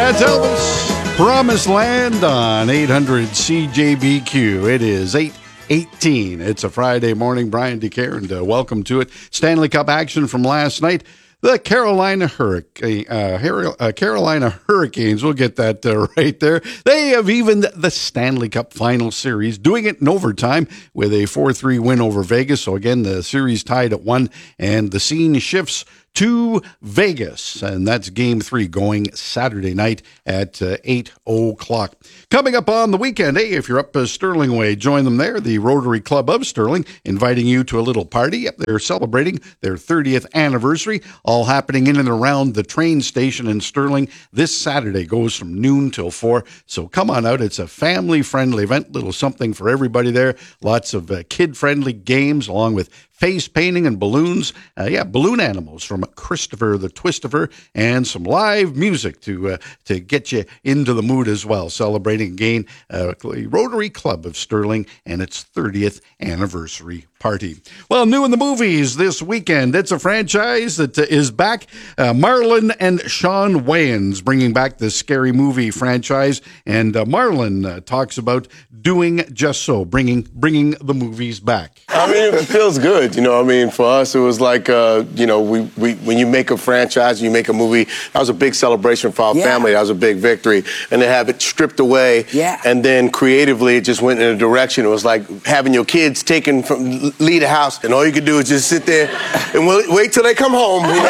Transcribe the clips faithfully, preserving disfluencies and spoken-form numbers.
That's Elvis, Promised Land on eight hundred C J B Q. It is eight eighteen. It's a Friday morning. Brian DeCare, and uh, welcome to it. Stanley Cup action from last night. The Carolina Hurricane, uh, uh, Carolina Hurricanes, we'll get that uh, right there. They have evened the Stanley Cup Final Series, doing it in overtime with a four three win over Vegas. So again, the series tied at one, and the scene shifts to Vegas, and that's game three going Saturday night at uh, eight o'clock. Coming up on the weekend, hey, if you're up uh, Sterling Way, join them there. The Rotary Club of Sterling inviting you to a little party. They're celebrating their thirtieth anniversary, all happening in and around the train station in Sterling. This Saturday goes from noon till four, so come on out. It's a family-friendly event, little something for everybody there. Lots of uh, kid-friendly games along with face painting and balloons. Uh, yeah, balloon animals from Christopher the Twistifer, and some live music to uh, to get you into the mood as well. Celebrating again uh, Rotary Club of Sterling and its thirtieth anniversary party. Well, new in the movies this weekend, it's a franchise that uh, is back. Uh, Marlon and Sean Wayans bringing back the Scary Movie franchise, and uh, Marlon uh, talks about doing just so, bringing bringing the movies back. I mean, it feels good. You know, I mean, for us, it was like, uh, you know, we, we when you make a franchise, you make a movie, that was a big celebration for our yeah. family. That was a big victory. And to have it stripped away, yeah. and then creatively it just went in a direction. It was like having your kids taken from, leave the house, and all you could do is just sit there and wait, wait till they come home, you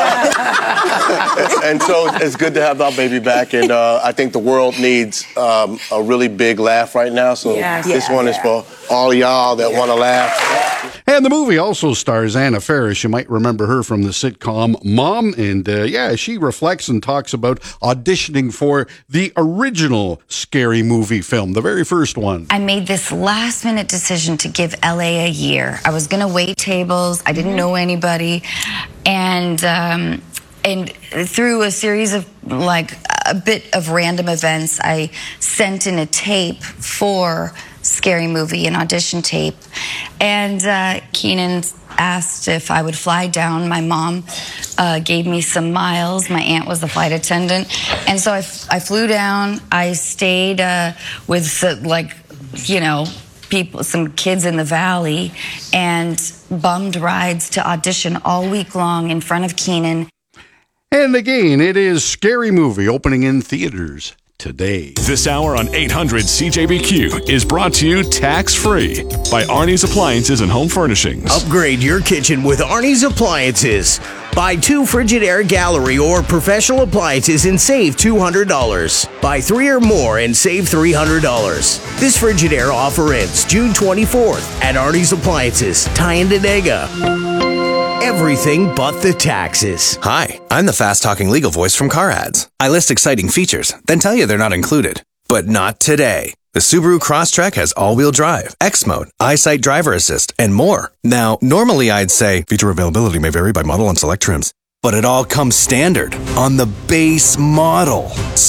know? And so it's good to have our baby back, and uh, I think the world needs um, a really big laugh right now, so yes. this yeah, one yeah. is for all y'all that yeah. want to laugh. And the movie also stars Anna Faris. You might remember her from the sitcom Mom. And uh, yeah, she reflects and talks about auditioning for the original Scary Movie film, the very first one. I made this last minute decision to give L A a year. I was going to wait tables. I didn't know anybody. And, um, and through a series of like a bit of random events, I sent in a tape for Scary Movie, an audition tape, and uh, Keenan asked if I would fly down. My mom uh, gave me some miles. My aunt was the flight attendant, and so I, f- I flew down. I stayed uh, with uh, like, you know, people, some kids in the valley, and bummed rides to audition all week long in front of Keenan. And again, it is Scary Movie opening in theaters today. This hour on eight hundred C J B Q is brought to you tax-free by Arnie's Appliances and Home Furnishings. Upgrade your kitchen with Arnie's Appliances. Buy two Frigidaire Gallery or professional appliances and save two hundred dollars. Buy three or more and save three hundred dollars. This Frigidaire offer ends June twenty-fourth at Arnie's Appliances, Tyendinaga. Everything but the taxes. Hi, I'm the fast-talking legal voice from Car Ads. I list exciting features, then tell you they're not included. But not today. The Subaru Crosstrek has all-wheel drive, X-Mode, EyeSight Driver Assist, and more. Now, normally I'd say feature availability may vary by model and select trims. But it all comes standard on the base model.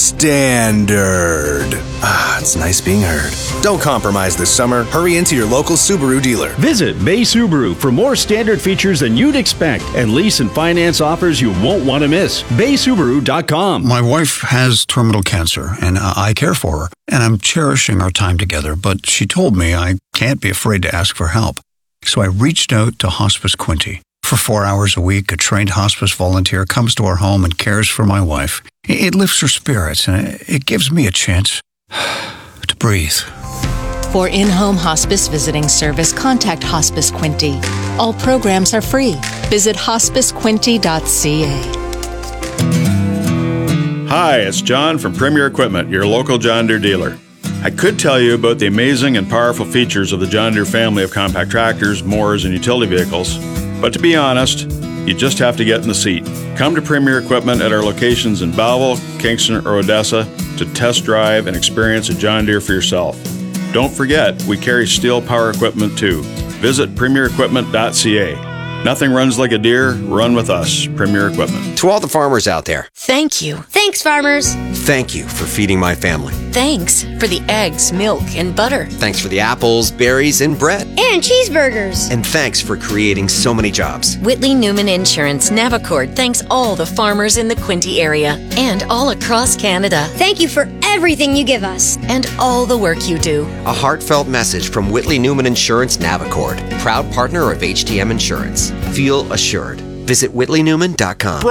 Standard. Ah, it's nice being heard. Don't compromise this summer. Hurry into your local Subaru dealer. Visit Bay Subaru for more standard features than you'd expect and lease and finance offers you won't want to miss. bay subaru dot com. My wife has terminal cancer, and I care for her, and I'm cherishing our time together, but she told me I can't be afraid to ask for help. So I reached out to Hospice Quinte. For four hours a week, a trained hospice volunteer comes to our home and cares for my wife. It lifts her spirits, and it gives me a chance to breathe. For in-home hospice visiting service, contact Hospice Quinte. All programs are free. Visit hospice quinte dot c a. Hi, it's John from Premier Equipment, your local John Deere dealer. I could tell you about the amazing and powerful features of the John Deere family of compact tractors, mowers, and utility vehicles. But to be honest, you just have to get in the seat. Come to Premier Equipment at our locations in Belleville, Kingston, or Odessa to test drive and experience a John Deere for yourself. Don't forget, we carry steel power equipment too. Visit premier equipment dot c a. Nothing runs like a deer. Run with us. Premier Equipment. To all the farmers out there, Thank you. Thanks, farmers. thank you for feeding my family. Thanks for the eggs, milk, and butter. Thanks for the apples, berries, and bread. And cheeseburgers. And thanks for creating so many jobs. Whitley Newman Insurance Navicord thanks all the farmers in the Quinte area and all across Canada. Thank you for everything you give us. And all the work you do. A heartfelt message from Whitley Newman Insurance Navicord, proud partner of H T M Insurance. Feel assured. Visit whitley newman dot com.